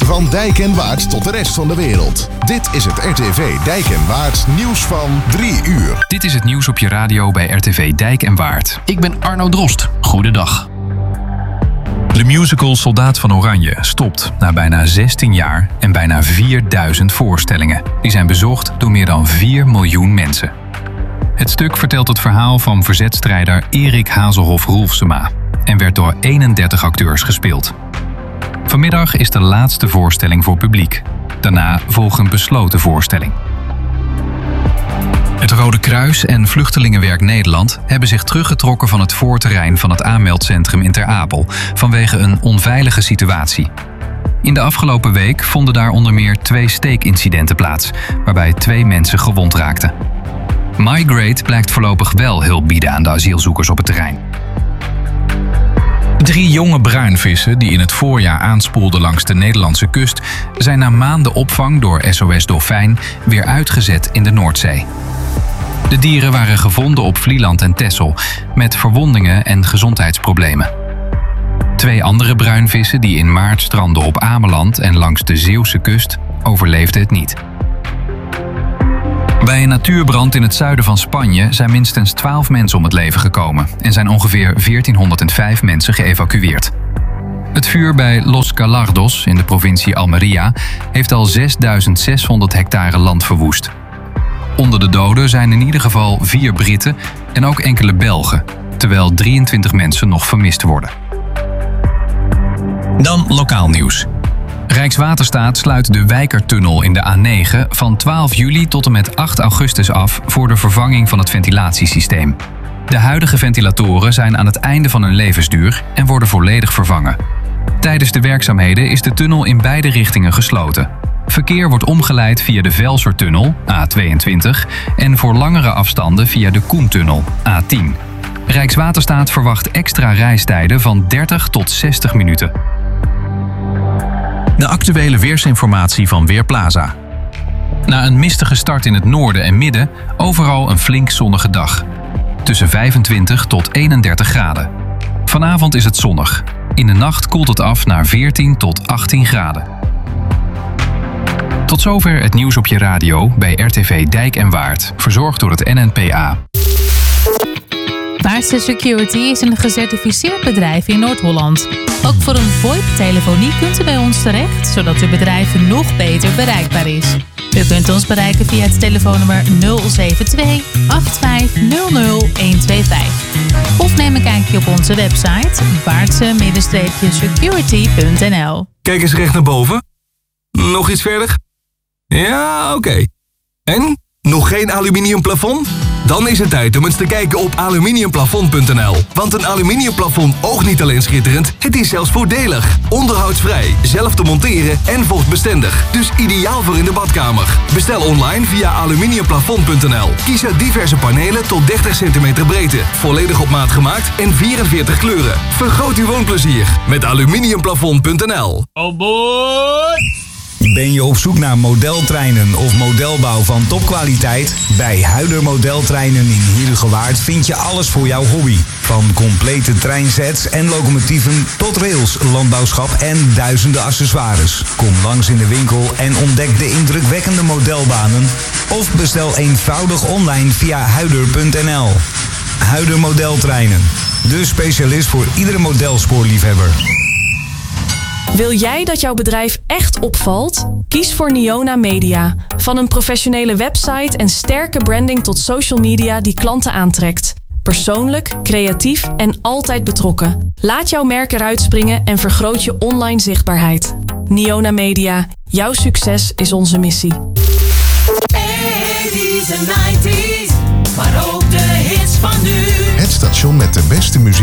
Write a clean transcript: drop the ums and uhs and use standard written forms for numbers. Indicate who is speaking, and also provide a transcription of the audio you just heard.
Speaker 1: Van Dijk en Waard tot de rest van de wereld. Dit is het RTV Dijk en Waard nieuws van 3 uur.
Speaker 2: Dit is het nieuws op je radio bij RTV Dijk en Waard. Ik ben Arno Drost. Goedendag. De musical Soldaat van Oranje stopt na bijna 16 jaar en bijna 4000 voorstellingen. Die zijn bezocht door meer dan 4 miljoen mensen. Het stuk vertelt het verhaal van verzetstrijder Erik Hazelhoff-Roelfsema en werd door 31 acteurs gespeeld. Vanmiddag is de laatste voorstelling voor publiek. Daarna volgt een besloten voorstelling. Het Rode Kruis en Vluchtelingenwerk Nederland hebben zich teruggetrokken van het voorterrein van het aanmeldcentrum in Ter Apel vanwege een onveilige situatie. In de afgelopen week vonden daar onder meer 2 steekincidenten plaats, waarbij 2 mensen gewond raakten. Migrate blijkt voorlopig wel hulp bieden aan de asielzoekers op het terrein. 3 jonge bruinvissen die in het voorjaar aanspoelden langs de Nederlandse kust zijn na maanden opvang door SOS Dolfijn weer uitgezet in de Noordzee. De dieren waren gevonden op Vlieland en Texel met verwondingen en gezondheidsproblemen. 2 andere bruinvissen die in maart strandden op Ameland en langs de Zeeuwse kust overleefden het niet. Bij een natuurbrand in het zuiden van Spanje zijn minstens 12 mensen om het leven gekomen en zijn ongeveer 1405 mensen geëvacueerd. Het vuur bij Los Gallardos in de provincie Almería heeft al 6600 hectare land verwoest. Onder de doden zijn in ieder geval 4 Britten en ook enkele Belgen, terwijl 23 mensen nog vermist worden. Dan lokaal nieuws. Rijkswaterstaat sluit de Wijkertunnel in de A9 van 12 juli tot en met 8 augustus af voor de vervanging van het ventilatiesysteem. De huidige ventilatoren zijn aan het einde van hun levensduur en worden volledig vervangen. Tijdens de werkzaamheden is de tunnel in beide richtingen gesloten. Verkeer wordt omgeleid via de Velsertunnel, A22, en voor langere afstanden via de Koentunnel, A10. Rijkswaterstaat verwacht extra reistijden van 30 tot 60 minuten. De actuele weersinformatie van Weerplaza. Na een mistige start in het noorden en midden, overal een flink zonnige dag. Tussen 25 tot 31 graden. Vanavond is het zonnig. In de nacht koelt het af naar 14 tot 18 graden. Tot zover het nieuws op je radio bij RTV Dijk en Waard, verzorgd door het NNPA.
Speaker 3: Waardse Security is een gecertificeerd bedrijf in Noord-Holland. Ook voor een VoIP-telefonie kunt u bij ons terecht, zodat uw bedrijf nog beter bereikbaar is. U kunt ons bereiken via het telefoonnummer 072 8500 125. Of neem een kijkje op onze website waardse-security.nl.
Speaker 4: Kijk eens recht naar boven. Nog iets verder? Ja, oké. En? Nog geen aluminium plafond? Dan is het tijd om eens te kijken op aluminiumplafond.nl. Want een aluminiumplafond oogt niet alleen schitterend, het is zelfs voordelig. Onderhoudsvrij, zelf te monteren en vochtbestendig. Dus ideaal voor in de badkamer. Bestel online via aluminiumplafond.nl. Kies uit diverse panelen tot 30 cm breedte. Volledig op maat gemaakt en 44 kleuren. Vergroot uw woonplezier met aluminiumplafond.nl.
Speaker 5: Oh boy!
Speaker 6: Ben je op zoek naar modeltreinen of modelbouw van topkwaliteit? Bij Huider Modeltreinen in Heerhugowaard vind je alles voor jouw hobby. Van complete treinsets en locomotieven tot rails, landbouwschap en duizenden accessoires. Kom langs in de winkel en ontdek de indrukwekkende modelbanen. Of bestel eenvoudig online via huider.nl. Huider Modeltreinen, de specialist voor iedere modelspoorliefhebber.
Speaker 7: Wil jij dat jouw bedrijf echt opvalt? Kies voor Niona Media. Van een professionele website en sterke branding tot social media die klanten aantrekt. Persoonlijk, creatief en altijd betrokken. Laat jouw merk eruit springen en vergroot je online zichtbaarheid. Niona Media. Jouw succes is onze missie.
Speaker 8: 80s en 90s, maar ook de hits van nu.
Speaker 1: Het station met de beste muziek